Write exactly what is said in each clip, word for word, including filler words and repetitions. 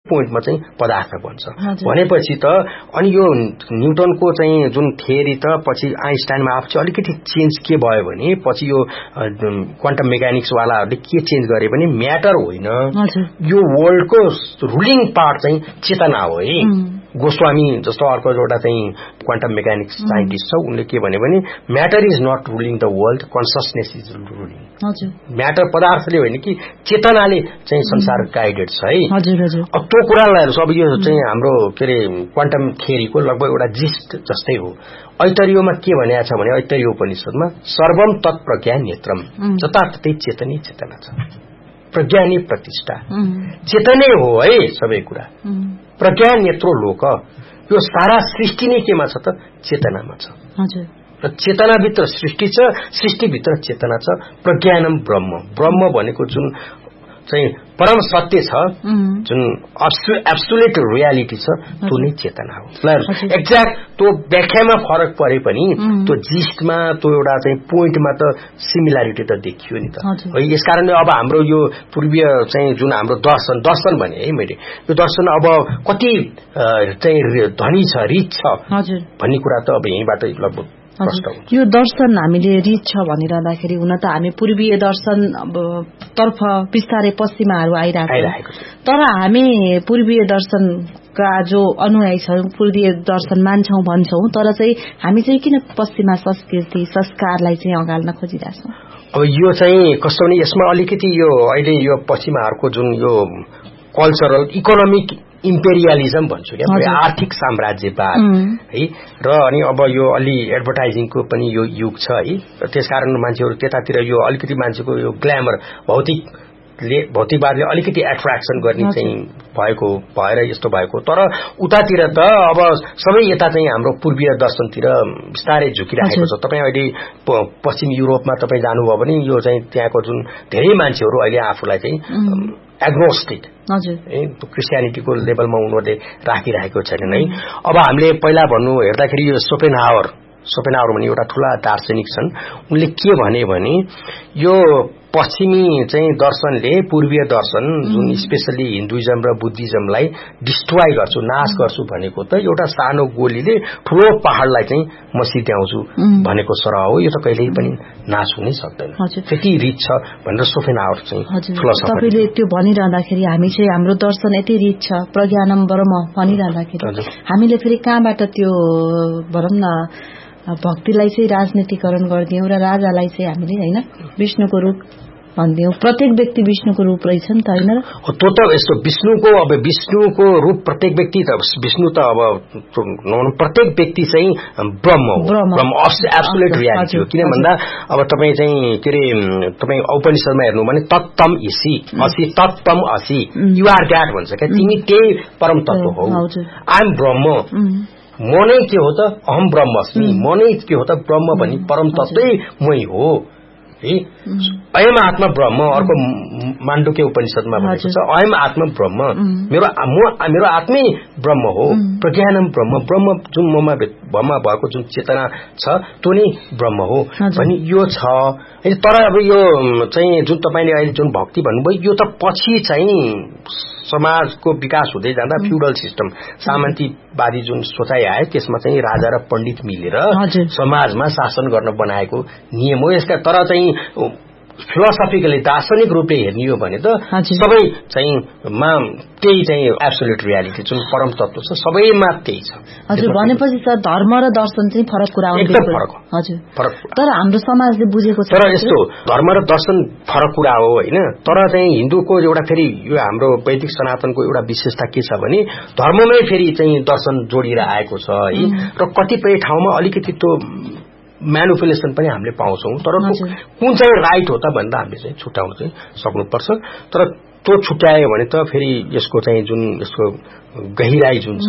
पोइन्टमा चाहिँ पदार्थ बन्छ भनेपछि त अनि यो न्युटनको चाहिँ जुन थियरी त पछि आइन्स्टाइनमा आफ चाहिँ अलिकति चेन्ज के भयो भने पछि यो क्वान्टम मेकानिक्स वालाहरूले के चेन्ज गरे भने म्याटर होइन यो वर्ल्डको रुलिङ पार्ट चाहिँ चेतना हो है गोस्वामी जस्तो अर्को एउटा चाहिँ क्वान्टम मेकानिक्स साइन्टिस्ट छ उनले के भने भने matter is not ruling the world consciousness is ruling matter पदार्थले होइन कि चेतनाले चाहिँ संसार गाइडेड छ है अब त्यो कुरालाई सब यो चाहिँ हाम्रो के अरे क्वान्टम थियरीको लगभग एउटा जिस्ट जस्तै हो ऐतरेयमा के भनेको छ भने ऐतरेय उपनिषदमा सर्वम तत्प्रज्ञा नेत्रम जताततै चेतनै चेतना छ प्रज्ञानी प्रतिष्ठा चेतनै हो है सबै कुरा प्रज्ञा नेत्रो लोक यो सारा सृष्टि नै केमा छ त चेतनामा छ र चेतनाभित्र सृष्टि छ सृष्टिभित्र चेतना छ प्रज्ञानम ब्रह्म ब्रह्म भनेको जुन चाहिँ परम सत्य छ जुन एब्सोल्युट रियालिटी छ त्यो नै चेतना हो एक्ज्याक्ट त्यो व्याख्यामा फरक परे पनि त्यो जिस्टमा त्यो एउटा चाहिँ पोइन्टमा त सिमिलारिटी त देखियो नि त यसकारणले अब हाम्रो यो पूर्वीय चाहिँ जुन हाम्रो दर्शन दर्शन भने है मैले यो दर्शन अब कति चाहिँ धनी छ रिच छ भन्ने कुरा त अब यहीँबाट लगभग यो दर्शन हामीले रिच छ भनिरहँदाखेरि हुन त हामी पूर्वीय दर्शन तर्फ बिस्तारै पश्चिमाहरू आइरहेको तर हामी पूर्वीय दर्शनका जो अनुयायी छौं पूर्वीय दर्शन मान्छौं भन्छौं तर चाहिँ हामी चाहिँ किन पश्चिमा संस्कृति संस्कारलाई चाहिँ अगाल्न खोजिरहेछौं अब यो चाहिँ कस्तो भने यसमा अलिकति यो अहिले यो पश्चिमाहरूको जुन यो कल्चरल इकोनोमिक इम्पेरियलिजम भन्छु क्या आर्थिक साम्राज्यवाद है र अनि अब यो अलि एडभर्टाइजिङको पनि यो युग छ है त्यसकारण मान्छेहरू त्यतातिर यो अलिकति मान्छेको यो ग्ल्यामर भौतिक भौतिकवादले अलिकति एट्र्याक्सन गर्ने चाहिँ भएको भएर यस्तो भएको तर उतातिर त अब सबै यता चाहिँ हाम्रो पूर्वीय दर्शनतिर बिस्तारै झुकिरहेको छ तपाईँ अहिले पश्चिम युरोपमा तपाईँ जानुभयो भने यो चाहिँ त्यहाँको जुन धेरै मान्छेहरू अहिले आफूलाई चाहिँ एग्नोस्टिक क्रिस्चियनिटीको लेभलमा उनीहरूले राखिरहेको छैन है अब हामीले पहिला भन्नु हेर्दाखेरि यो सोपेनहावर सोपेनहावर भन्ने एउटा ठूला दार्शनिक छन् उनले के भने भने यो पश्चिमी चाहिँ दर्शनले पूर्वीय दर्शन जुन स्पेशली हिन्दुइजम र बुद्धिज्मलाई डिस्ट्रोय गर्छु नाश गर्छु भनेको त एउटा सानो गोलीले ठूलो पहाडलाई चाहिँ म सिध्याउँछु भनेको सरह हो यो त कहिल्यै पनि नाश हुनै सक्दैन त्यति रिच छ भनेर सोपेनहावर चाहिँ फिलोसफर तपाईले त्यो भनिरहँदाखेरि हामी चाहिँ हाम्रो दर्शन यति रिच छ प्रज्ञानम ब्रह्म भनिरहँदाखेरि हामीले फेरि कहाँबाट त्यो भनौं न भक्तिलाई चाहिँ राजनीतिकरण गर्दियौं र राजालाई चाहिँ हामीले हैन विष्णुको रूप भन्दियौं प्रत्येक व्यक्ति विष्णुको रूप रहेछ नि त हैन र त्यो त यस्तो विष्णुको अब विष्णुको रूप प्रत्येक व्यक्ति त विष्णु त अब प्रत्येक व्यक्ति चाहिँ ब्रह्म हो ब्रह्म एब्सोल्युट रियालिटी हो किन भन्दा अब तपाईँ चाहिँ के रे तपाईँ उपनिषदमा हेर्नु भने तत्तम इसी असि तत्तम असि यु आर द्याट भन्छ क्या तिमी त्यही परम तत्व हौ आई एम ब्रह्म म नै के हो त अहम ब्रह्मस्मि म नै के हो त ब्रह्म भनी परम तत्वै मै हो है अयम आत्मा ब्रह्म अर्को माण्डुक्य उपनिषदमा भनेको छ अयम आत्मा ब्रह्म मेरो मेरो आत्मै ब्रह्म हो प्रज्ञानम ब्रह्म ब्रह्म जुन ममा भमा भएको जुन चेतना छ त्यो नै ब्रह्म हो भनी यो छ तर अब यो चाहिँ जुन तपाईले अहिले जुन भक्ति भन्नुभयो यो त पछि चाहिँ समाजको विकास हुँदै जाँदा फ्युडल सिस्टम सामन्तीवादी जुन सोचाइ आयो त्यसमा चाहिँ राजा र पण्डित मिलेर समाजमा शासन गर्न बनाएको नियम हो यसका तर चाहिँ फिलोसफिकली दार्शनिक रूपले हेर्ने हो भने त सबै चाहिँ मा त्यही चाहिँ एब्सोल्युट रियालिटी जुन परम तत्व छ सबैमा त्यही छ हजुर भनेपछि त धर्म र दर्शन चाहिँ फरक कुरा हो एकदम फरक हजुर फरक तर हाम्रो समाजले बुझेको छ तर यस्तो धर्म र दर्शन फरक कुरा हो हैन तर चाहिँ हिन्दूको एउटा फेरि यो हाम्रो वैदिक सनातनको एउटा विशेषता के छ भने धर्ममै फेरि चाहिँ दर्शन जोडिएर आएको छ है र कतिपय ठाउँमा अलिकति त्यो म्यानिपुलेसन पनि हामीले पाउँछौं तर कुन चाहिँ राइट हो त भन्दा हामीले चाहिँ छुट्याउन चाहिँ सक्नुपर्छ तर त्यो छुट्यायो भने त फेरि यसको चाहिँ जुन यसको गहिराई जुन छ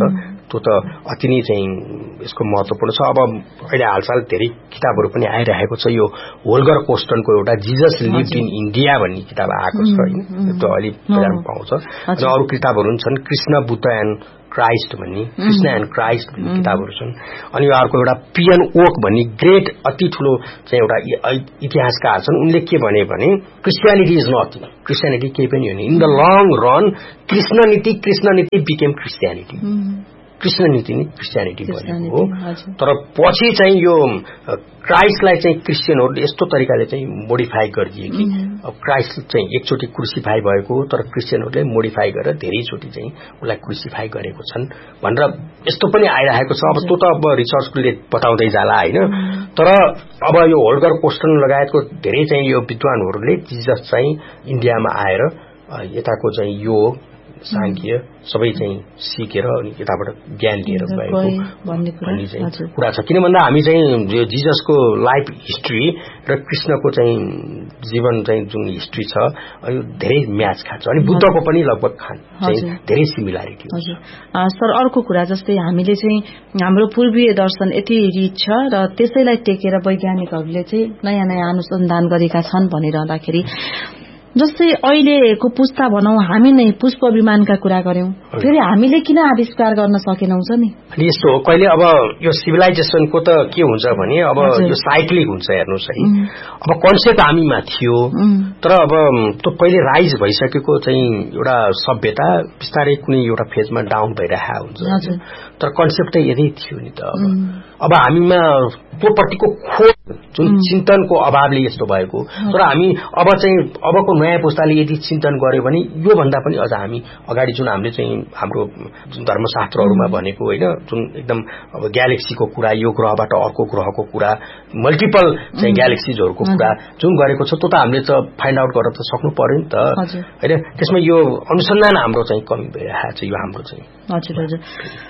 त्यो त अति नै चाहिँ यसको महत्त्वपूर्ण छ। अब अहिले हालसाल धेरै किताबहरू पनि आइरहेको छ। यो होल्गर कोस्टनको एउटा जिजस लिभ्ड इन इन्डिया भन्ने किताब आएको छ हैन, त्यो अलि बजारमा पाउँछ। र अरू किताबहरू पनि छन्, कृष्ण बुद्ध एन्ड क्राइस्ट भन्ने, कृष्ण एन्ड क्राइस्ट भन्ने किताबहरू छन्। अनि यो अर्को एउटा पियन ओक भन्ने ग्रेट अति ठूलो चाहिँ एउटा इतिहासकार छन्। उनले के भने भने क्रिस्चियनिटी इज नथिङ, क्रिस्चियनिटी केही पनि होइन। In the long run कृष्णनीति कृष्णनीति became Christianity, कृष्णनीति नै क्रिस्चियनिटी बनेको हो। तर पछि चाहिँ यो क्राइस्टलाई चाहिँ क्रिस्चियनहरूले यस्तो तरिकाले चाहिँ मोडिफाई गरिदिए कि अब क्राइस्ट चाहिँ एकचोटि क्रुसिफाई भएको हो, तर क्रिस्चियनहरूले मोडिफाई गरेर धेरैचोटि चाहिँ उसलाई क्रुसिफाई गरेको छन् भनेर यस्तो पनि आइरहेको छ। अब त्यो त अब रिसर्चले बताउँदै जाला होइन। तर अब यो होल्गर कोस्टन लगायतको धेरै चाहिँ यो विद्वानहरूले जिजस चाहिँ इन्डियामा आएर यताको चाहिँ यो सांख्य सबै चाहिँ सिकेर अनि यताबाट ज्ञान लिएर गएको भन्ने चाहिँ कुरा छ। किन भन्दा हामी चाहिँ यो जिजसको लाइफ हिस्ट्री र कृष्णको चाहिँ जीवन चाहिँ जुन हिस्ट्री छ यो धेरै म्याच खान्छ। अनि बुद्धको पनि लगभग खान चाहिँ धेरै सिमिलारिटी हुन्छ। सर अर्को कुरा जस्तै हामीले चाहिँ हाम्रो पूर्वीय दर्शन यति रिच छ र त्यसैलाई टेकेर वैज्ञानिकहरूले चाहिँ नयाँ नयाँ अनुसन्धान गरेका छन् भनिरहँदाखेरि जस्तै अहिलेको पुस्ता भनौं हामी नै पुष्प विमानका कुरा गर्यौं, फेरि हामीले किन आविष्कार गर्न सकेनौं छ नि? अनि यस्तो हो, कहिले अब यो सिभिलाइजेसनको त के हुन्छ भने अब यो साइक्लिक हुन्छ हेर्नुस् है। अब कन्सेप्ट हामीमा थियो, तर अब त्यो पहिले राइज भइसकेको चाहिँ एउटा सभ्यता बिस्तारै कुनै एउटा फेजमा डाउन भइरहेको हुन्छ, तर कन्सेप्ट त यही थियो नि त। अब अब हामीमा त्यो प्रतिको खोज जुन चिन्तनको अभावले यस्तो भएको, तर हामी अब चाहिँ अबको नयाँ पुस्ताले यदि चिन्तन गर्यो भने यो भन्दा पनि अझ हामी अगाडि जुन हामीले चाहिँ हाम्रो धर्मशास्त्रहरूमा भनेको होइन, जुन एकदम अब ग्यालेक्सीको कुरा, यो ग्रहबाट अर्को ग्रहको कुरा, मल्टिपल चाहिँ ग्यालेक्सिजहरूको कुरा जुन गरेको छ त्यो त हामीले त फाइन्ड आउट गर्न त सक्नु पर्यो नि त होइन। त्यसमा यो अनुसन्धान हाम्रो चाहिँ कमी भइरहेको छ, यो हाम्रो चाहिँ। हजुर हजुर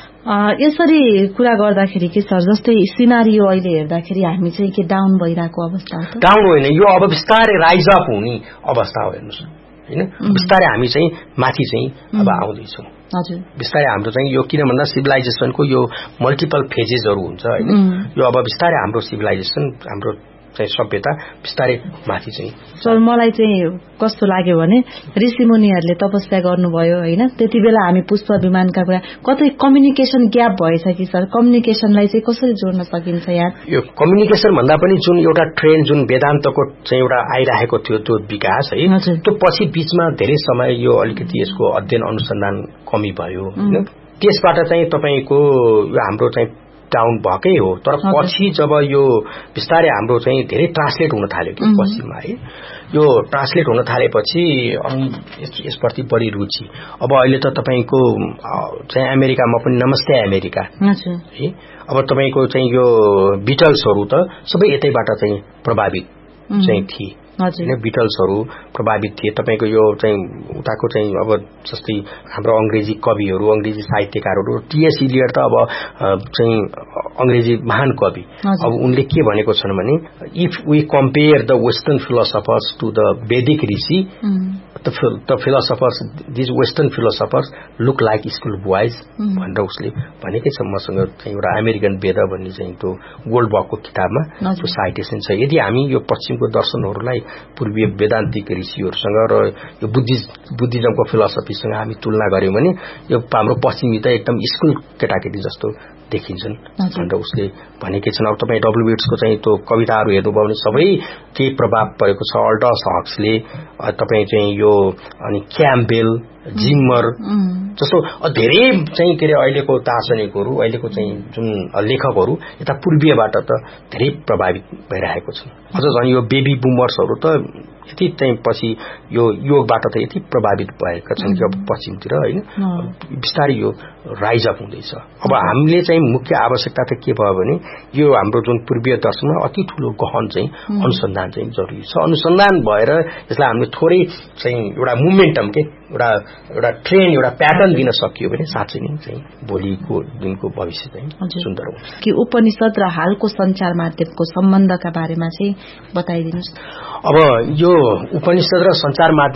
यसरी कुरा गर्दाखेरि के सर जस्तै सिनारियो अहिले हेर्दाखेरि हामी चाहिँ के डाउन भइरहेको अवस्था हो? डाउन होइन, यो अब बिस्तारै राइज अप हुने अवस्था हो हेर्नुस् हैन। बिस्तारै हामी चाहिँ माथि चाहिँ अब आउँदैछौँ। हजुर बिस्तारै हाम्रो चाहिँ यो किन भन्दा सिभिलाइजेसनको यो मल्टिपल फेजेसहरू हुन्छ हैन। यो अब बिस्तारै हाम्रो सिभिलाइजेसन हाम्रो चाहिँ सभ्यता बिस्तारै माथि चाहिँ। सर मलाई चाहिँ कस्तो लाग्यो भने ऋषिमुनिहरूले तपस्या गर्नुभयो हैन, त्यति बेला हामी पुष्प विमानका कुरा कतै कम्युनिकेसन ग्याप भएछ कि सर? कम्युनिकेसनलाई चाहिँ कसरी जोड्न सकिन्छ यहाँ? यो कम्युनिकेसन भन्दा पनि जुन एउटा ट्रेन जुन वेदान्तको चाहिँ एउटा आइरहेको थियो त्यो विकास है, त्यो पछि बीचमा धेरै समय यो अलिकति यसको अध्ययन अनुसन्धान कमी भयो हैन। त्यसबाट चाहिँ तपाईको यो हाम्रो चाहिँ डाउन भएकै हो। तर पछि जब यो बिस्तारै हाम्रो चाहिँ धेरै ट्रान्सलेट हुन थाल्यो कि पश्चिममा है, यो ट्रान्सलेट हुन थालेपछि अनि यसप्रति बढी रुचि। अब अहिले त तपाईको चाहिँ अमेरिकामा पनि नमस्ते अमेरिका है, अब तपाईको चाहिँ यो बिटल्सहरू त सबै यतैबाट चाहिँ प्रभावित चाहिँ थिए हैन। बिटल्सहरू प्रभावित थिए। तपाईको यो चाहिँ उताको चाहिँ अब जस्तै हाम्रो अंग्रेजी कविहरू, अंग्रेजी साहित्यकारहरू, टीएस इलियट त अब चाहिँ अंग्रेजी महान कवि। अब उनले के भनेको छन् भने if we compare the western philosophers to the वैदिक ऋषि, the, the philosophers, these western philosophers look like school boys भनेर उसले भनेकै छ मसँग चाहिँ एउटा अमेरिकन वेद भन्ने चाहिँ त्यो गोल्ड बकको किताबमा त्यो साइटेसन छ। यदि हामी यो पश्चिमको दर्शनहरूलाई पूर्वीय वेदान्तिक ऋषिहरूसँग र यो बुद्धिस्ट बुद्धिज्मको फिलोसफीसँग हामी तुलना गर्यौं भने यो हाम्रो पश्चिमी त एकदम स्कुल केटाकेटी जस्तो देखिन्छन् भनेर उसले भनेकै छन्। अब तपाईँ डब्ल्युएट्सको चाहिँ त्यो कविताहरू हेर्नुभयो भने सबै केही प्रभाव परेको छ। अल्डस हक्सले, तपाईँ चाहिँ यो अनि क्याम्पबेल, जिमर जस्तो धेरै चाहिँ के अरे अहिलेको दार्शनिकहरू, अहिलेको चाहिँ जुन लेखकहरू यता पूर्वीयबाट त धेरै प्रभावित भइरहेको छन्। अझ झन् यो बेबी बुमर्सहरू त यति चाहिँ पछि यो योगबाट त यति प्रभावित भएका छन् कि अब पश्चिमतिर हैन बिस्तारै यो राइज अप हुँदैछ। अब हामीले चाहिँ मुख्य आवश्यकता त के भयो भने यो हाम्रो जुन पूर्वीय दर्शनमा अति ठूलो गहन चाहिँ अनुसन्धान चाहिँ जरुरी छ। अनुसन्धान भएर यसलाई हामीले थोरै चाहिँ एउटा मोमेन्टम के एउटा एउटा ट्रेन एउटा प्याटर्न दिन सकियो भने साँच्चै नै चाहिँ भोलिको दिनको भविष्य चाहिँ सुन्दर हुन्छ। कि उपनिषद र हालको सञ्चार माध्यमको सम्बन्धका बारेमा चाहिँ बताइदिनुस्। अब यो उपनिषद र सञ्चार माध्यम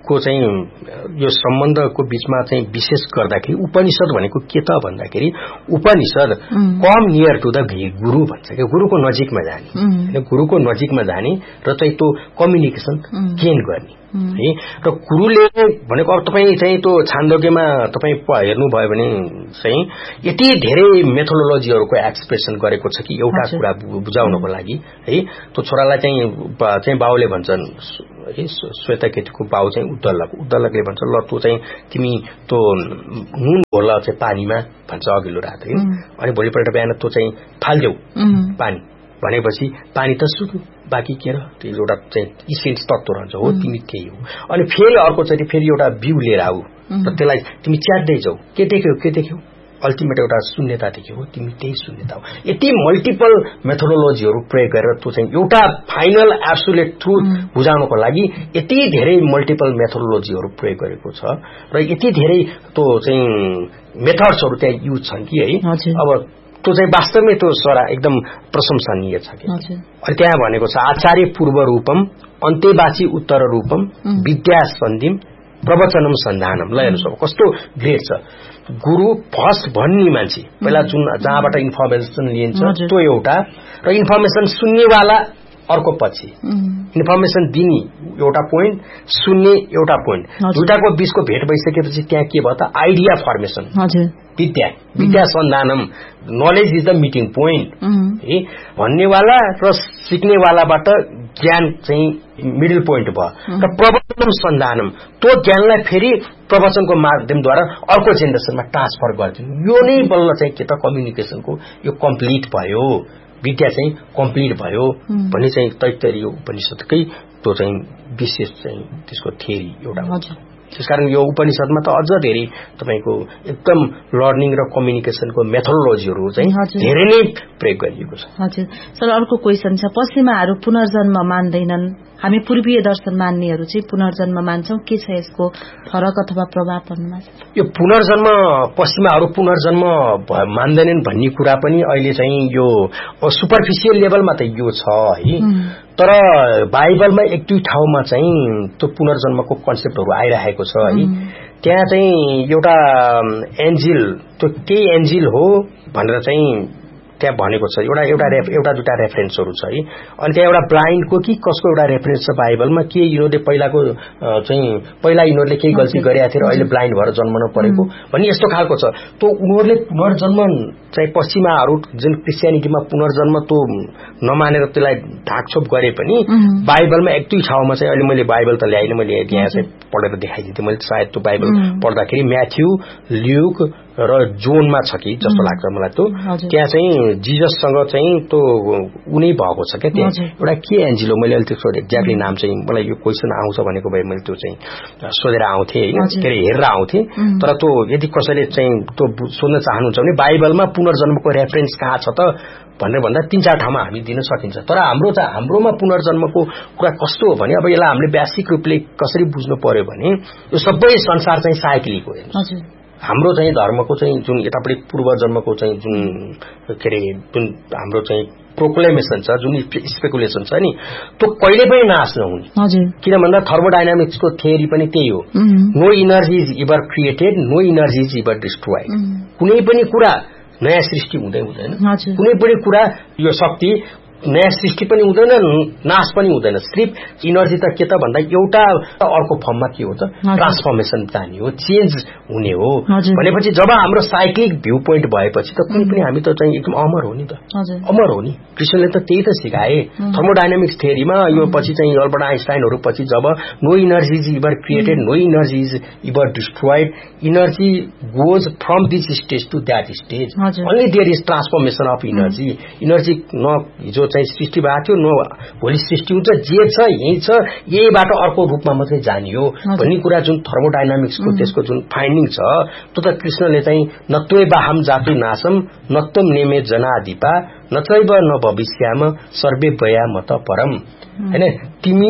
को चाहिँ यो सम्बन्धको बीचमा चाहिँ विशेष गर्दाखेरि उपनिषद भनेको के त भन्दाखेरि उपनिषद कम नियर टु द गुरु भन्छ कि गुरुको नजिकमा जाने गुरुको नजिकमा जाने र चाहिँ त्यो कम्युनिकेसन गेन गर्ने है र गुरुले भनेको अब तपाईँ चाहिँ त्यो छान्दोग्यमा तपाईँ हेर्नुभयो भने चाहिँ यति धेरै मेथोडोलोजीहरूको एक्सप्रेसन गरेको छ कि एउटा कुरा बुझाउनको लागि है त्यो छोरालाई चाहिँ चाहिँ बाउले भन्छन् है श्वेतकेतुको बाउ चाहिँ उद्दलक उद्दलकले भन्छ ल तँ चाहिँ तिमी त्यो नुन घोल चाहिँ पानीमा भन्छ अघिल्लो रात है अनि भोलिपल्ट बिहान तँ चाहिँ फाल्देऊ पानी भनेपछि पानी त सुक्यो बाँकी के र त्यो एउटा चाहिँ इसेन्स तत्त्व रहन्छ हो तिमी त्यही हो अनि फेरि अर्कोचोटि फेरि एउटा बिउ लिएर आऊ र त्यसलाई तिमी च्याट्दै जाऊ के देख्यौ के देख्यौ अल्टिमेट एउटा शून्यता देख्यौ हो तिमी त्यही शून्यता हो यति मल्टिपल मेथोडोलोजीहरू प्रयोग गरेर त्यो चाहिँ एउटा फाइनल एब्सोल्युट ट्रुथ बुझाउनको लागि यति धेरै मल्टिपल मेथोडोलोजीहरू प्रयोग गरेको छ र यति धेरै त्यो चाहिँ मेथड्सहरू त्यहाँ युज छन् कि है अब त्यो चाहिँ वास्तवमै त्यो सरा एकदम प्रशंसनीय छ कि अनि त्यहाँ भनेको छ आचार्य पूर्व रूपम अन्त्यवाची उत्तर रूपम विद्या सन्धिम प्रवचनम सन्धानम ल हेर्नुहोस् अब कस्तो ग्रेट छ गुरु फर्स्ट भन्ने मान्छे पहिला जुन जहाँबाट इन्फर्मेसन लिन्छ त्यो एउटा र इन्फर्मेसन सुन्नेवाला अर्को पछि इन्फर्मेसन दिने एउटा पोइन्ट सुन्ने एउटा पोइन्ट दुईटाको बीचको भेट भइसकेपछि त्यहाँ के भयो त idea formation Vidya Vidya सन्धानम knowledge is the meeting point है भन्नेवाला र सिक्नेवालाबाट ज्ञान चाहिँ मिडल पोइन्ट भयो र प्रवचनम सन्धानम त्यो ज्ञानलाई फेरि प्रवचनको माध्यमद्वारा अर्को जेनेरेसनमा ट्रान्सफर गर्छन् यो नै बल्ल चाहिँ के त कम्युनिकेसनको यो कम्प्लिट भयो विद्या चाहिँ कम्प्लिट भयो भन्ने चाहिँ तैत्तरीय उपनिषदकै त्यो चाहिँ विशेष चाहिँ त्यसको थ्योरी एउटा त्यसकारण यो उपनिषदमा त अझ धेरै तपाईको एकदम लर्निङ र कम्युनिकेसनको मेथोडोलोजीहरू चाहिँ धेरै नै प्रयोग गरिएको छ हजुर सर अर्को क्वेशन छ पश्चिमाहरू पुनर्जन्म मान्दैनन् हामी पूर्वीय दर्शन मान्नेहरू चाहिँ पुनर्जन्म मान्छौं के छ यसको फरक अथवा प्रभाव भन्नुमा यो पुनर्जन्म पश्चिमाहरू पुनर्जन्म मान्दैनन् भन्ने कुरा पनि अहिले चाहिँ यो सुपरफिशियल लेभलमा त यो छ है तर बाइबलमा एक दुई ठाउँमा चाहिँ त्यो पुनर्जन्मको कन्सेप्टहरू आइरहेको छ है त्यहाँ चाहिँ एउटा एन्जिल त्यो केही एन्जिल हो भनेर चाहिँ त्यहाँ भनेको छ एउटा एउटा एउटा दुटा रेफरेन्सहरू छ है अनि त्यहाँ एउटा ब्लाइन्डको कि कसको एउटा रेफरेन्स छ बाइबलमा के यिनीहरूले पहिलाको चाहिँ पहिला यिनीहरूले केही गल्ती गरेका थिए र अहिले ब्लाइन्ड भएर जन्मन परेको भन्ने यस्तो खालको छ त्यो उनीहरूले पुनर्जन्म चाहिँ पश्चिमाहरू जुन क्रिस्चियनिटीमा पुनर्जन्म त्यो नमानेर त्यसलाई ढाकछोप गरे पनि बाइबलमा एक दुई ठाउँमा चाहिँ अहिले मैले बाइबल त ल्याइन मैले यहाँ चाहिँ पढेर देखाइदिन्थेँ मैले सायद त्यो बाइबल पढ्दाखेरि म्याथ्यू ल्युक र जोनमा छ कि जस्तो लाग्छ मलाई त्यो त्यहाँ चाहिँ जिजससँग चाहिँ त्यो उनी भएको छ क्या त्यहाँ एउटा के एन्जिल हो मैले अहिले त्यसको एक्ज्याक्टली नाम चाहिँ मलाई यो क्वेसन आउँछ भनेको भए मैले त्यो चाहिँ सोधेर आउँथेँ होइन के अरे हेरेर आउँथेँ तर त्यो यदि कसैले चाहिँ त्यो सोध्न चाहनुहुन्छ भने बाइबलमा पुनर्जन्मको रेफरेन्स कहाँ छ त भनेर भन्दा तीन चार ठाउँमा हामी दिन सकिन्छ तर हाम्रो चाहिँ हाम्रोमा पुनर्जन्मको कुरा कस्तो हो भने अब यसलाई हामीले बेसिक रूपले कसरी बुझ्नु पर्यो भने यो सबै संसार चाहिँ साइक्लिक हो हेर्नुहोस् हाम्रो चाहिँ धर्मको चाहिँ जुन यतापट्टि पूर्व जन्मको चाहिँ जुन के अरे जुन हाम्रो चाहिँ प्रोक्लेमेसन छ जुन स्पेकुलेसन छ नि त्यो कहिले पनि नाश नहुने किन भन्दा थर्मोडाइनामिक्सको थ्योरी पनि त्यही हो no energy is ever created no energy is ever destroyed कुनै पनि कुरा नयाँ सृष्टि हुँदै हुँदैन कुनै पनि कुरा यो शक्ति नयाँ सृष्टि पनि हुँदैन नाश पनि हुँदैन सिर्फ इनर्जी त के त भन्दा एउटा अर्को फर्ममा के हो त ट्रान्सफर्मेसन जाने हो चेन्ज हुने हो भनेपछि जब हाम्रो साइक्लिक भ्यू पोइन्ट भएपछि त कुनै पनि हामी त चाहिँ एकदम अमर हो नि त अमर हो नि कृष्णले त त्यही त सिकाए थर्मोडाइनामिक्स थ्योरीमा यो पछि चाहिँ अल्बर्ट आइन्स्टाइनहरू पछि जब no energy is ever created no energy is ever destroyed energy goes from this stage to that stage only there is transformation of energy energy न हिजो चाहिँ सृष्टि भएको थियो न भोलि सृष्टि हुन्छ जे छ यही छ यहीबाट अर्को रूपमा मात्रै जानियो भन्ने कुरा जुन थर्मोडाइनामिक्सको त्यसको जुन फाइन्डिङ छ त्यो त कृष्णले चाहिँ नत्वे बाहम जातु नाशम नत्वम नेमे जनादिपा नचैव न भविष्याम सर्वे वया मत परम हैन तिमी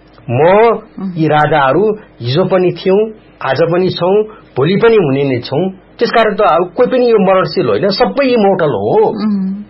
म यी राजाहरू हिजो पनि थियौं आज पनि छौं भोलि पनि हुने नै छौं त्यसकारण त कोही पनि यो मरणशील होइन सबै इमोर्टल हो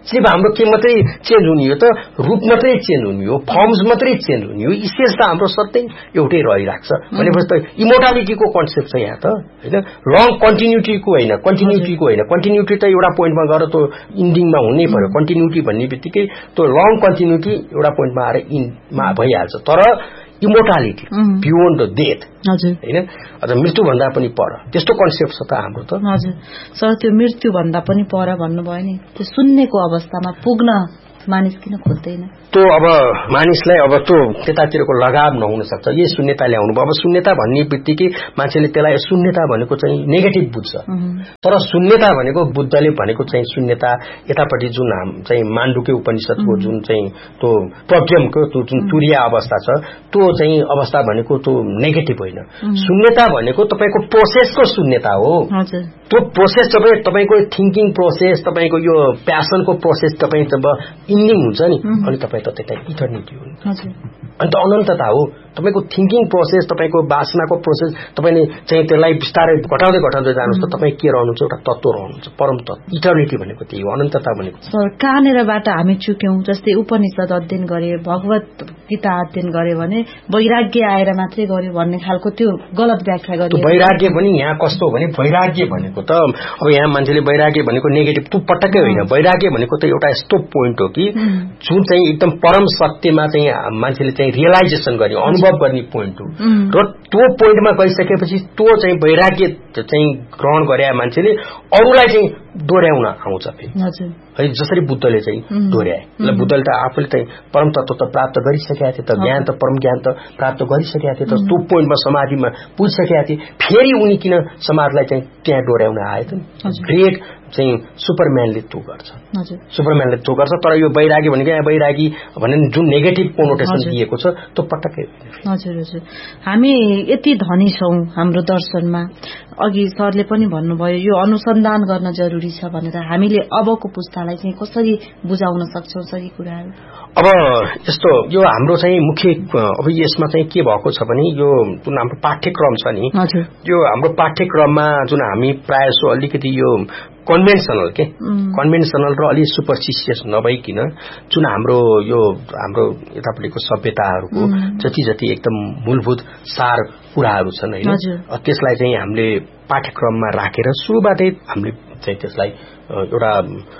सिर्फ हाम्रो के मात्रै चेन्ज हुने हो त रूप मात्रै चेन्ज हुने हो फर्म्स मात्रै चेन्ज हुने हो इसेन्स त हाम्रो सधैँ एउटै रहिराख्छ भनेपछि त इमोर्टालिटीको कन्सेप्ट छ यहाँ त हैन लङ कन्टिन्युटीको होइन कन्टिन्युटीको होइन कन्टिन्युटी त एउटा पोइन्टमा गएर त्यो इन्डिङमा हुनै पर्यो कन्टिन्युटी भन्ने बित्तिकै त्यो लङ कन्टिन्युटी एउटा पोइन्टमा आएर इन्डमा भइहाल्छ तर इमोर्टालिटी बियोन्ड द डेथ हैन अझ मृत्युभन्दा पनि पर त्यस्तो कन्सेप्ट छ त हाम्रो त हजुर सर त्यो मृत्युभन्दा पनि पर भन्नुभयो नि त्यो सुन्नेको अवस्थामा पुग्न मानिस किन खोज्दैन त्यो अब मानिसलाई अब त्यो त्यतातिरको लगाव नहुन सक्छ यही शून्यता ल्याउनु अब शून्यता भन्ने बित्तिकै मान्छेले त्यसलाई शून्यता भनेको चाहिँ नेगेटिभ बुझ्छ तर शून्यता भनेको बुद्धले भनेको चाहिँ शून्यता यतापट्टि जुन हाम चाहिँ माण्डुक्य उपनिषदको जुन चाहिँ त्यो प्रज्ञमको त्यो जुन तुरीय अवस्था छ त्यो चाहिँ अवस्था भनेको त्यो नेगेटिभ होइन शून्यता भनेको तपाईको प्रोसेसको शून्यता हो त्यो प्रोसेस तपाईँ तपाईको थिंकिङ प्रोसेस तपाईको यो प्यासनको प्रोसेस तपाईँ जब इन्डिङ हुन्छ नि अनि तपाईँ त त्यता इटर्निटी हो अनि त अनन्तता हो तपाईको थिंकिङ प्रोसेस तपाईको वासनाको प्रोसेस तपाईले चाहिँ त्यसलाई बिस्तारै घटाउँदै घटाउँदै जानुहोस् त तपाईँ के रहनुहुन्छ एउटा तत्त्व रहनुहुन्छ परम तत्त्व इटर्निटी भनेको त्यही हो अनन्तता भनेको सर कहाँनेरबाट हामी चुक्यौं जस्तै उपनिषद अध्ययन गरे भगवत गीता अध्ययन गरे भने वैराग्य आएर मात्रै गर्यो भन्ने खालको त्यो गलत व्याख्या गरियो वैराग्य पनि यहाँ कस्तो भने वैराग्य भनेको त अब यहाँ मान्छेले वैराग्य भनेको नेगेटिभ त्यो पटक्कै होइन वैराग्य भनेको त एउटा यस्तो पोइन्ट हो कि जुन चाहिँ एकदम परम सत्यमा चाहिँ मान्छेले चाहिँ रियलाइजेसन गर्ने अनुभव गर्ने पोइन्ट हो र त्यो पोइन्टमा गइसकेपछि त्यो चाहिँ वैराग्य चाहिँ ग्रहण गरे मान्छेले अरूलाई चाहिँ दोहोर्याउन आउँछ फेरि है जसरी बुद्धले चाहिँ दोहोर्याए ल बुद्धले त आफूले चाहिँ परम तत्त्व त प्राप्त गरिसकेका थिए त ज्ञान त परम ज्ञान त प्राप्त गरिसकेका थिए त त्यो पोइन्टमा समाधिमा पुगिसकेका थिए फेरि उनी किन समाजलाई चाहिँ त्यहाँ दोहोर्याउन आए त ग्रेट चाहिँ सुपरम्यानले त्यो गर्छ सुपरम्यानले त्यो गर्छ तर यो वैरागी भनेको यहाँ वैरागी भन्ने जुन नेगेटिभ कोनोटेसन दिएको छ त्यो पटक्कै हजुर हजुर हामी यति धनी छौं हाम्रो दर्शनमा अघि सरले पनि भन्नुभयो यो अनुसन्धान गर्न जरुरी छ भनेर हामीले अबको पुस्तालाई चाहिँ कसरी बुझाउन सक्छौं सही कुराहरू अब यस्तो यो हाम्रो चाहिँ मुख्य अब यसमा चाहिँ के भएको छ भने यो जुन हाम्रो पाठ्यक्रम छ नि यो हाम्रो पाठ्यक्रममा जुन हामी प्रायः सो अलिकति यो कन्भेन्सनल के कन्भेन्सनल र अलि सुपरस्टिशियस नभइकिन जुन हाम्रो यो हाम्रो यतापट्टिको सभ्यताहरूको जति जति एकदम मूलभूत सार कुराहरू छन् हैन त्यसलाई चाहिँ हामीले पाठ्यक्रममा राखेर सुरुबाटै हामीले चाहिँ त्यसलाई एउटा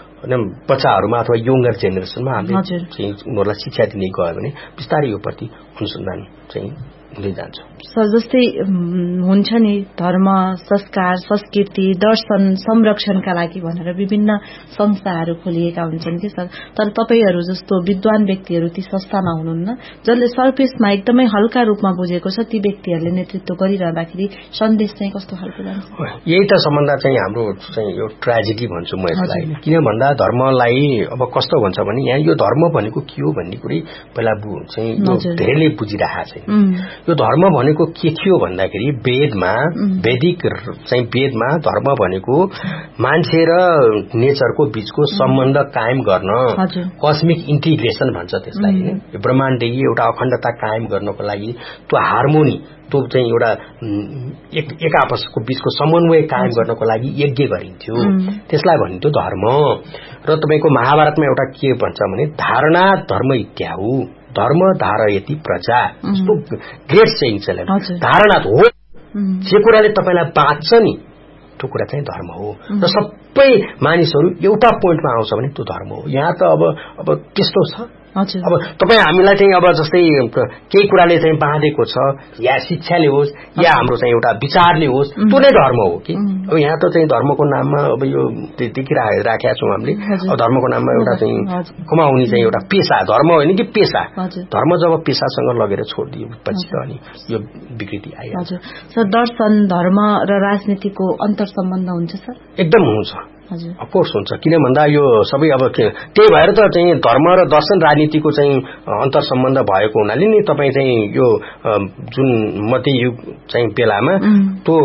बच्चाहरूमा अथवा यंगर जेनेरेसनमा हामीले चाहिँ उनीहरूलाई शिक्षा दिने गयो भने बिस्तारै यो प्रति अनुसन्धान चाहिँ हुँदै जान्छ सर जस्तै हुन्छ नि धर्म संस्कार संस्कृति दर्शन संरक्षणका लागि भनेर विभिन्न संस्थाहरू खोलिएका हुन्छन् कि सर तर तपाईहरू जस्तो विद्वान व्यक्तिहरू ती संस्थामा हुनुहुन्न जसले सरफेसमा एकदमै हल्का रूपमा बुझेको छ ती व्यक्तिहरूले नेतृत्व गरिरहँदाखेरि सन्देश चाहिँ कस्तो खालको जान्छ यही त सम्बन्ध चाहिँ हाम्रो चाहिँ यो ट्रेजेडी भन्छु म यसलाई किन भन्दा धर्मलाई अब कस्तो भन्छ भने यहाँ यो धर्म भनेको के हो भन्ने कुरै पहिला चाहिँ यो धेरैले बुझिरहेको छैन यो धर्म भनेको के थियो भन्दाखेरि वेदमा वैदिक चाहिँ वेदमा धर्म भनेको मान्छे र नेचरको बीचको सम्बन्ध कायम गर्न कस्मिक इन्टिग्रेसन भन्छ त्यसलाई ब्रह्माण्डीय एउटा अखण्डता कायम गर्नको लागि त्यो हार्मोनी त्यो चाहिँ एउटा एक एक आपसको बीचको समन्वय कायम गर्नको लागि यज्ञ गरिन्थ्यो त्यसलाई भनिन्थ्यो धर्म र तपाईको महाभारतमा एउटा के भन्छ भने धारणा धर्म इत्याहु धर्म धारयति प्रजा यस्तो ग्रेट सेइङ छ धारणा हो जे कुराले तपाईलाई बाँच्छ नि त्यो कुरा चाहिँ धर्म हो र सबै मानिसहरू एउटा पोइन्टमा आउँछ भने त्यो धर्म हो यहाँ त अब अब त्यस्तो छ अब तपाईँ हामीलाई चाहिँ अब जस्तै केही कुराले चाहिँ बाँधेको छ या शिक्षाले होस् या हाम्रो चाहिँ एउटा विचारले होस् त्यो नै धर्म हो कि अब यहाँ त चाहिँ धर्मको नाममा अब यो देखिराखेका छौँ हामीले अब धर्मको नाममा एउटा चाहिँ कमाउने चाहिँ एउटा पेसा धर्म होइन कि पेसा धर्म जब पेसासँग लगेर छोडिदिएपछि त अनि यो विकृति आइहाल्छ सर दर्शन धर्म र राजनीतिको अन्तर सम्बन्ध हुन्छ सर एकदम हुन्छ अफकोर्स हुन्छ किन भन्दा यो सबै अब त्यही भएर त चाहिँ धर्म र दर्शन राजनीतिको चाहिँ अन्तर सम्बन्ध भएको हुनाले नि तपाईँ चाहिँ यो जुन मध्ययुग चाहिँ बेलामा त्यो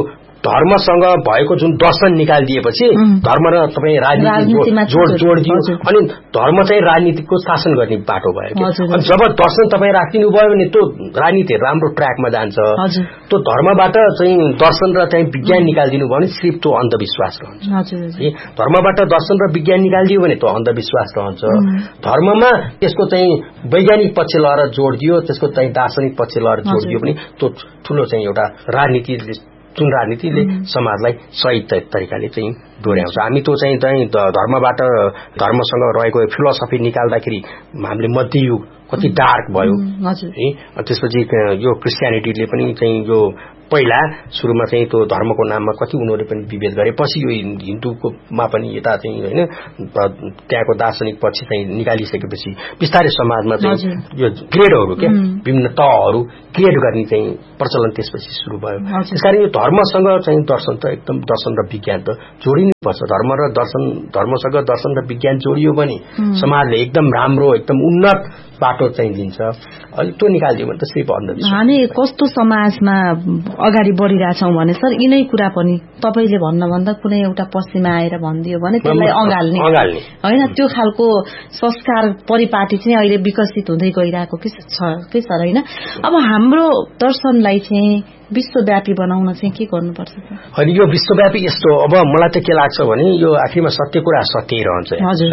धर्मसँग भएको जुन दर्शन निकालिदिएपछि धर्म र तपाईँ राजनीति जोड जोडिदियो अनि धर्म चाहिँ राजनीतिको शासन गर्ने बाटो भयो। अनि जब दर्शन तपाईँ राखिदिनु भयो भने त्यो राजनीति राम्रो ट्र्याकमा जान्छ। त्यो धर्मबाट चाहिँ दर्शन र चाहिँ विज्ञान निकालिदिनु भयो भने सिर्फ त्यो अन्धविश्वास रहन्छ। धर्मबाट दर्शन र विज्ञान निकालिदियो भने त्यो अन्धविश्वास रहन्छ। धर्ममा त्यसको चाहिँ वैज्ञानिक पक्ष लगाएर जोडिदियो, त्यसको चाहिँ दार्शनिक पक्ष लगाएर जोडिदियो भने त्यो ठूलो चाहिँ एउटा राजनीति जुन राजनीतिले समाजलाई सही तरिकाले चाहिँ डोर्याउँछ। हामी त्यो चाहिँ धर्मबाट धर्मसँग रहेको फिलोसफी निकाल्दाखेरि हामीले मध्ययुग कति डार्क भयो है। त्यसपछि यो क्रिस्चियनिटीले पनि चाहिँ यो पहिला सुरुमा चाहिँ त्यो धर्मको नाममा कति उनीहरूले पनि विभेद गरे, पछि यो हिन्दूकोमा पनि यता चाहिँ होइन त्यहाँको दार्शनिक पक्ष चाहिँ निकालिसकेपछि बिस्तारै समाजमा चाहिँ यो ग्रेडहरू क्या विभिन्न तहहरू क्रिएट गर्ने चाहिँ प्रचलन त्यसपछि सुरु भयो। त्यसकारण यो धर्मसँग चाहिँ दर्शन त एकदम दर्शन र विज्ञान त जोडिनु पर्छ। धर्म र दर्शन धर्मसँग दर्शन र विज्ञान जोडियो भने समाजले एकदम राम्रो एकदम उन्नत बाटो चाहिँ दिन्छ। अलिक त्यो निकालिदियो भने त सिर्फ अन्धविश्वास। हामी कस्तो समाजमा अगाडि बढिरहेछौँ भने सर यिनै कुरा पनि तपाईले भन्नुभन्दा कुनै एउटा पश्चिमा आएर भनिदियो भने त्यसलाई अँगाल्ने होइन, त्यो खालको संस्कार परिपाटी चाहिँ अहिले विकसित हुँदै गइरहेको के छ के सर होइन। अब हाम्रो दर्शनलाई चाहिँ विश्वव्यापी बनाउन चाहिँ के गर्नुपर्छ? अनि यो विश्वव्यापी यस्तो अब मलाई त के लाग्छ भने यो आखिरमा सत्य कुरा सत्य रहन्छ।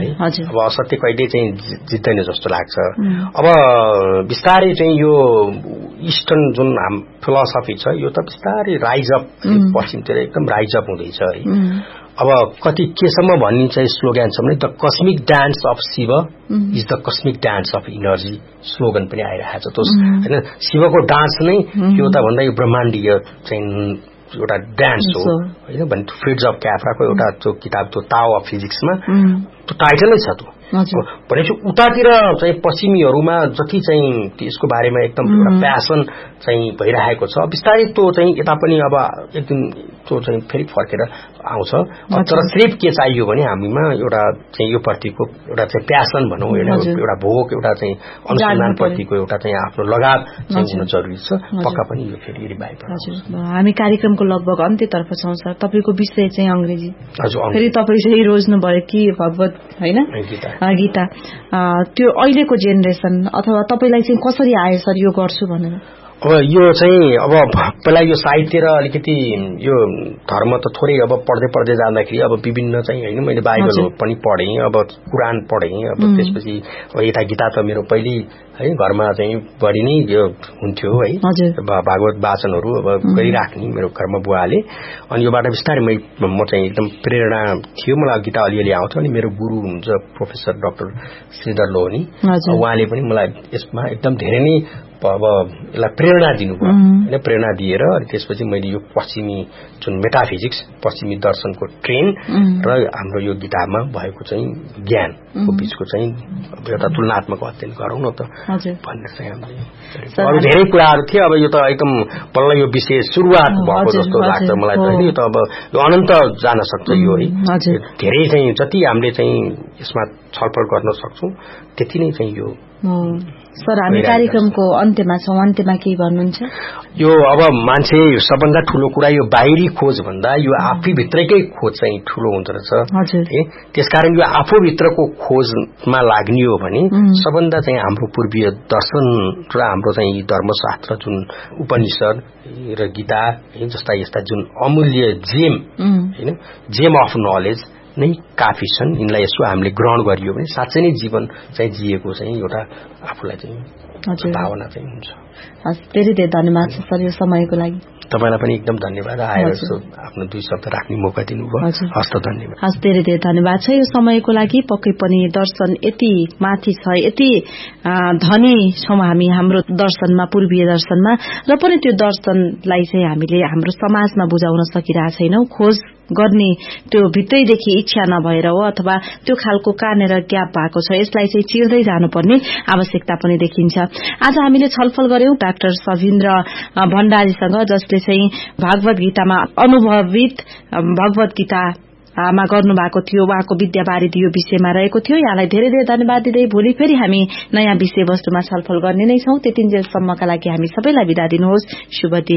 अब असत्य कहिले चाहिँ जित्दैन जस्तो लाग्छ। अब बिस्तारै चाहिँ यो इस्टर्न जुन हाम फिलोसफी छ यो त बिस्तारै राइज अप पश्चिमतिर एकदम राइज अप हुँदैछ है। अब कति केसम्म भनिन्छ स्लोगन छ भने the cosmic dance of Shiv is the cosmic dance of energy slogan पनि आइरहेको छ। त्यो होइन शिवको डान्स नै के हो त भन्दा यो ब्रह्माण्डीय चाहिँ एउटा डान्स हो होइन भने फ्रिड्ज अफ क्याफ्राको एउटा त्यो किताब त्यो ताओ अफ फिजिक्समा त्यो टाइटलै छ। त्यो भनेपछि उतातिर चाहिँ पश्चिमीहरूमा जति चाहिँ यसको बारेमा एकदम एउटा प्यासन चाहिँ भइरहेको छ बिस्तारै त्यो चाहिँ यता पनि अब एकदम त्यो चाहिँ फेरि फर्केर आउँछ। तर सिर्फ के चाहियो भने हामीमा एउटा चाहिँ यो प्रतिको एउटा चाहिँ प्यासन भनौँ एउटा भोग एउटा चाहिँ अनुसन्धान प्रतिको एउटा चाहिँ आफ्नो लगाव चाहिँ हुन जरुरी छ। पक्का पनि यो फेरि रिभाइभ हुन्छ। हामी कार्यक्रमको लगभग अन्त्यतर्फ छौँ सर। तपाईँको विषय चाहिँ अंग्रेजी फेरि तपाईँ चाहिँ रोज्नु भयो कि भगवत होइन गीता त्यो अहिलेको जेनेरेसन अथवा तपाईँलाई चाहिँ कसरी आयो सर यो गर्छु भनेर? अब यो चाहिँ अब पहिला यो साहित्य र अलिकति यो धर्म त थोरै अब पढ्दै पढ्दै जाँदाखेरि अब विभिन्न चाहिँ होइन मैले बाइबल पनि पढेँ, अब कुरान पढेँ, अब त्यसपछि अब यता गीता त मेरो पहिले है घरमा चाहिँ बढी नै यो हुन्थ्यो है भागवत वाचनहरू अब गरिराख्ने मेरो घरमा बुवाले। अनि योबाट बिस्तारै म चाहिँ एकदम प्रेरणा थियो मलाई गीता अलिअलि आउँथ्यो। अनि मेरो गुरु हुनुहुन्छ प्रोफेसर डाक्टर श्रीधर लोहनी, उहाँले पनि मलाई यसमा एकदम धेरै नै अब यसलाई प्रेरणा दिनुभयो होइन। प्रेरणा दिएर अनि त्यसपछि मैले यो पश्चिमी जुन मेटाफिजिक्स पश्चिमी दर्शनको ट्रेन र हाम्रो यो गीतामा भएको चाहिँ ज्ञानको बीचको चाहिँ एउटा तुलनात्मक अध्ययन गरौँ न त भनेर चाहिँ हामीले अरू धेरै कुराहरू थिए। अब यो त एकदम बल्ल यो विषय सुरुवात भएको जस्तो लाग्छ मलाई त होइन। यो त अब यो अनन्त जान सक्छ यो है। धेरै चाहिँ जति हामीले चाहिँ यसमा छलफल गर्न सक्छौँ त्यति नै चाहिँ यो सर हामी कार्यक्रमको अन्त्यमा छौँ। अन्त्यमा के भन्नुहुन्छ? यो अब मान्छे सबभन्दा ठूलो कुरा यो बाहिरी खोज भन्दा यो आफै भित्रकै खोज चाहिँ ठूलो हुँदो रहेछ। त्यसकारण यो आफूभित्रको खोजमा लाग्ने हो भने सबभन्दा चाहिँ हाम्रो पूर्वीय दर्शन र हाम्रो चाहिँ धर्मशास्त्र जुन उपनिषद र गीता जस्ता यस्ता जुन अमूल्य जेम होइन जेम अफ नलेज नै काफी छन्। यिनलाई यसो हामीले ग्रहण गरियो भने साँच्चै नै जीवन चाहिँ जिएको चाहिँ एउटा आफूलाई चाहिँ भावना चाहिँ हुन्छ। हस् धेरै धेरै धन्यवाद छ सर यो समयको लागि। तपाईलाई पनि एकदम धन्यवाद आएर आफ्नो दुई शब्द राख्ने मौका दिनुभयो। हस् त धन्यवाद। हस् धेरै धेरै धन्यवाद छ यो समयको लागि। पक्कै पनि दर्शन यति माथि छ, यति धनी छौँ हामी हाम्रो दर्शनमा पूर्वीय दर्शनमा र पनि त्यो दर्शनलाई चाहिँ हामीले हाम्रो समाजमा बुझाउन सकिरहेको छैनौं। खोज गर्ने त्यो भित्रैदेखि इच्छा नभएर हो अथवा त्यो खालको कानेर ग्याप भएको छ। यसलाई चाहिँ चिर्दै जानुपर्ने आवश्यकता पनि देखिन्छ। आज हामीले छलफल गर्यौं डाक्टर सभिन्द्र भण्डारीसँग जसले चाहिँ भागवत गीतामा अनुभवित भगवत गीता मा गर्नु भएको थियो। उहाँको विद्यावारिधि यो विषयमा रहेको थियो। यहाँलाई धेरै धेरै धन्यवाद दिँदै भोलि फेरि हामी नयाँ विषयवस्तुमा छलफल गर्ने नै छौं। त्यतिन्जेलसम्मका लागि हामी सबैलाई बिदा दिनुहोस्। शुभ दिन।